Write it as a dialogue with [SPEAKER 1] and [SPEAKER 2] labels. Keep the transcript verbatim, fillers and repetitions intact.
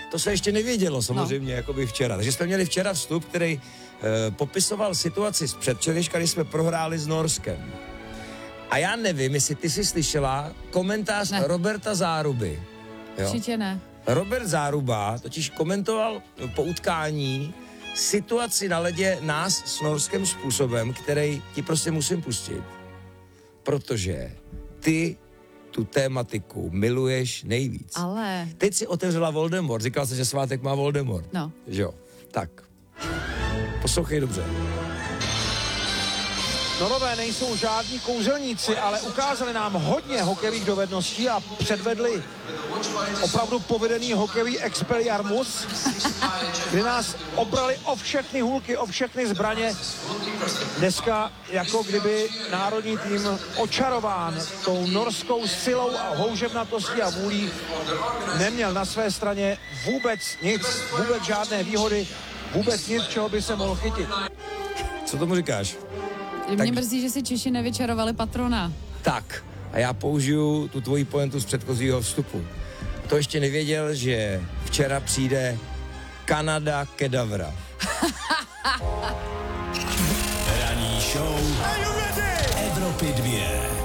[SPEAKER 1] to se ještě nevědělo samozřejmě, no. Jakoby včera. Takže jsme měli včera vstup, který e, popisoval situaci z předčerejška, když jsme prohráli s Norskem. A já nevím, jestli ty jsi slyšela komentář ne. Roberta Záruby. Jo?
[SPEAKER 2] Určitě ne.
[SPEAKER 1] Robert Záruba totiž komentoval po utkání situaci na ledě nás s Norskem způsobem, který ti prostě musím pustit. Protože ty tu tématiku miluješ nejvíc.
[SPEAKER 2] Ale...
[SPEAKER 1] Teď si otevřela Voldemort, říkal jsi, že svátek má Voldemort.
[SPEAKER 2] No.
[SPEAKER 1] Že jo, tak. Poslouchej dobře.
[SPEAKER 3] Norové nejsou žádní kouzelníci, ale ukázali nám hodně hokejových dovedností a předvedli opravdu povedený hokejový Expelliarmus, kdy nás obrali o všechny hůlky, o všechny zbraně. Dneska jako kdyby národní tým očarován tou norskou silou a houževnatostí a vůlí neměl na své straně vůbec nic, vůbec žádné výhody, vůbec nic, čeho by se mohl chytit.
[SPEAKER 1] Co tomu říkáš?
[SPEAKER 2] Mě
[SPEAKER 1] Tak...
[SPEAKER 2] mrzí, že si Češi nevyčarovali patrona.
[SPEAKER 1] Tak, a já použiju tu tvoji pointu z předchozího vstupu. To ještě nevěděl, že včera přijde Kanada Kedavra.
[SPEAKER 4] Ranní show Evropy dvě.